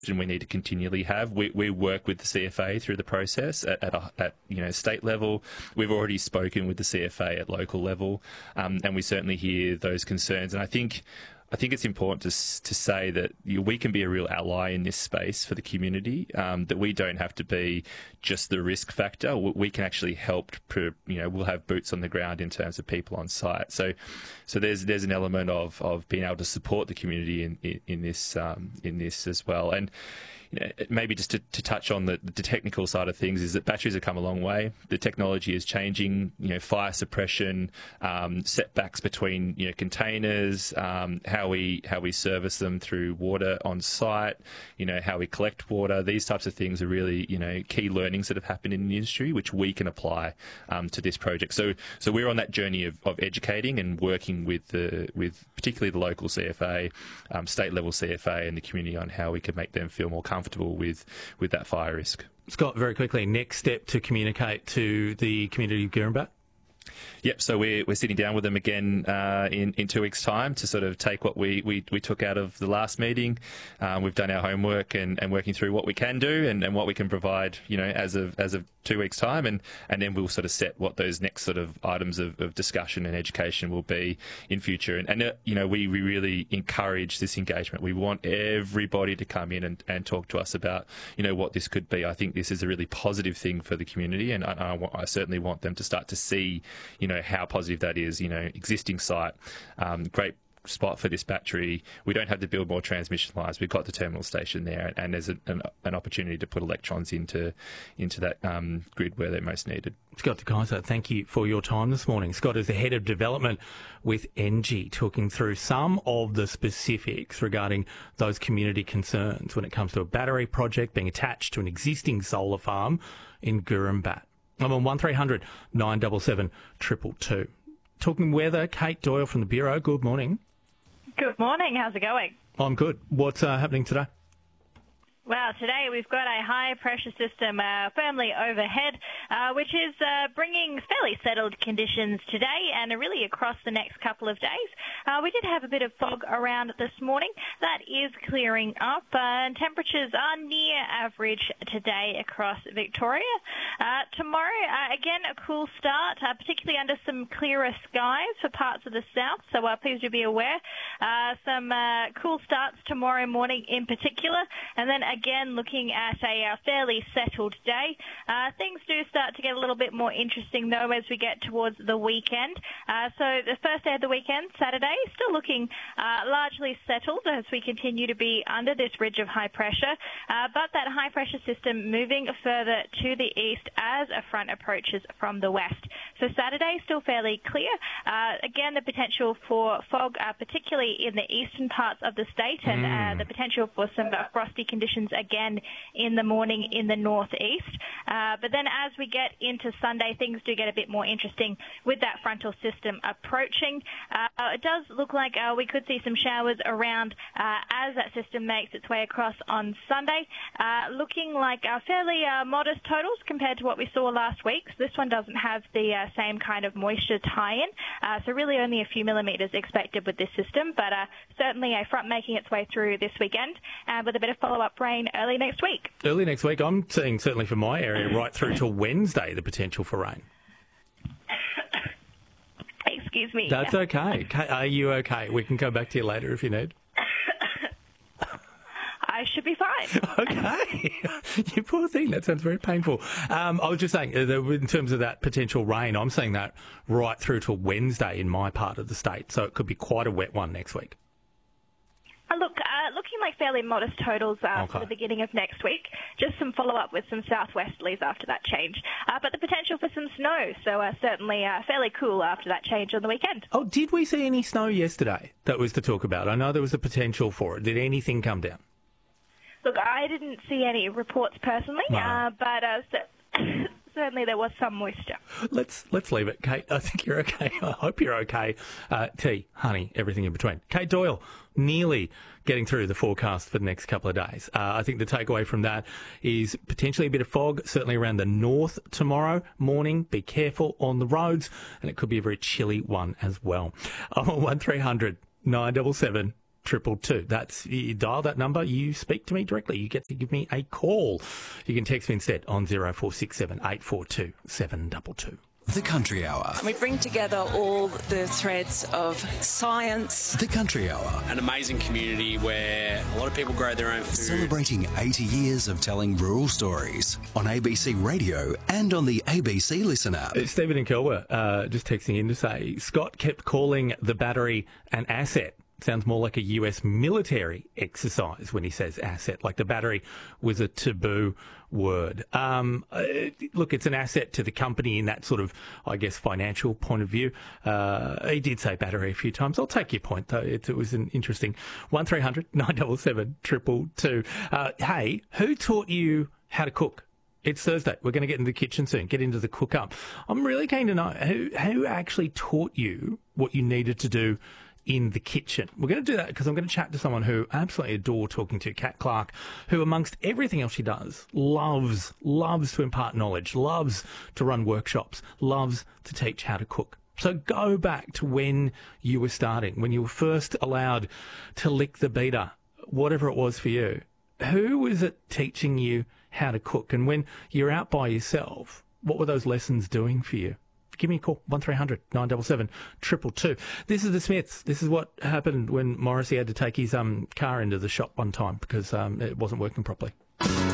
we need to continually have. We work with the CFA through the process at state level. We've already spoken with the CFA at local level, and we certainly hear those concerns. And I think it's important to say that we can be a real ally in this space for the community, that we don't have to be just the risk factor. We can actually help, we'll have boots on the ground in terms of people on site. So there's an element of being able to support the community in this as well. And maybe just to touch on the technical side of things is that batteries have come a long way. The technology is changing, fire suppression, setbacks between, containers, how we service them through water on site, how we collect water. These types of things are really, key learnings that have happened in the industry, which we can apply to this project. So we're on that journey of educating and working with particularly the local CFA, state level CFA and the community on how we can make them feel more comfortable with that fire risk. Scott, very quickly, next step to communicate to the community of Gurumbat? Yep, so we're sitting down with them again in 2 weeks' time to sort of take what we took out of the last meeting. We've done our homework and working through what we can do and what we can provide, as of 2 weeks' time, and then we'll sort of set what those next sort of items of discussion and education will be in future. And we really encourage this engagement. We want everybody to come in and talk to us about, what this could be. I think this is a really positive thing for the community, and I certainly want them to start to see, how positive that is. Existing site, great spot for this battery. We don't have to build more transmission lines. We've got the terminal station there, and there's an opportunity to put electrons into that grid where they're most needed. Scott De Keyser, thank you for your time this morning. Scott is the Head of Development with ENGIE, talking through some of the specifics regarding those community concerns when it comes to a battery project being attached to an existing solar farm in Gurumbat. I'm on 1300 977 222. Talking weather, Kate Doyle from the Bureau. Good morning. Good morning. How's it going? I'm good. What's happening today? Well, today we've got a high-pressure system firmly overhead, which is bringing fairly settled conditions today and really across the next couple of days. We did have a bit of fog around this morning. That is clearing up, and temperatures are near average today across Victoria. Tomorrow, again, a cool start, particularly under some clearer skies for parts of the south, so please do be aware. Some cool starts tomorrow morning in particular, and then again, looking at a fairly settled day. Things do start to get a little bit more interesting, though, as we get towards the weekend. So the first day of the weekend, Saturday, still looking largely settled as we continue to be under this ridge of high pressure. But that high pressure system moving further to the east as a front approaches from the west. So Saturday, still fairly clear. Again, the potential for fog, particularly in the eastern parts of the state, and the potential for some frosty conditions again in the morning in the northeast. But then as we get into Sunday, things do get a bit more interesting with that frontal system approaching. It does look like we could see some showers around as that system makes its way across on Sunday. Looking like fairly modest totals compared to what we saw last week. So this one doesn't have the same kind of moisture tie-in. So really only a few millimetres expected with this system, but certainly a front making its way through this weekend with a bit of follow-up rain early next week. Early next week, I'm seeing certainly for my area right through to Wednesday the potential for rain. Excuse me. That's okay. Are you okay? We can come back to you later if you need. I should be fine. Okay. You poor thing. That sounds very painful. I was just saying, in terms of that potential rain, I'm seeing that right through to Wednesday in my part of the state. So it could be quite a wet one next week. Looking like fairly modest totals for the beginning of next week. Just some follow-up with some southwesterlies after that change. But the potential for some snow, so certainly fairly cool after that change on the weekend. Oh, did we see any snow yesterday that was to talk about? I know there was a potential for it. Did anything come down? Look, I didn't see any reports personally, but certainly there was some moisture. Let's leave it, Kate. I think you're okay. I hope you're okay. Tea, honey, everything in between. Kate Doyle, nearly getting through the forecast for the next couple of days. I think the takeaway from that is potentially a bit of fog, certainly around the north tomorrow morning. Be careful on the roads, and it could be a very chilly one as well. I'm on 1300 977 222. That's, you dial that number, you speak to me directly. You get to give me a call. You can text me instead on 0467 842 722. The Country Hour. We bring together all the threads of science. The Country Hour. An amazing community where a lot of people grow their own food. Celebrating 80 years of telling rural stories on ABC Radio and on the ABC Listen app. Stephen in Kelwa just texting in to say, Scott kept calling the battery an asset. Sounds more like a US military exercise when he says asset, like the battery was a taboo word. Look, it's an asset to the company in that sort of, I guess, financial point of view. He did say battery a few times. I'll take your point, though. It was an interesting 1300 977 222. Hey, who taught you how to cook? It's Thursday. We're going to get into the kitchen soon, get into the cook-up. I'm really keen to know who actually taught you what you needed to do in the kitchen. We're going to do that because I'm going to chat to someone who I absolutely adore talking to, Kat Clark, who amongst everything else she does, loves to impart knowledge, loves to run workshops, loves to teach how to cook. So go back to when you were starting, when you were first allowed to lick the beater, whatever it was for you. Who was it teaching you how to cook? And when you're out by yourself, what were those lessons doing for you? Give me a call, 1300 977 222. This is the Smiths. This is what happened when Morrissey had to take his car into the shop one time because it wasn't working properly.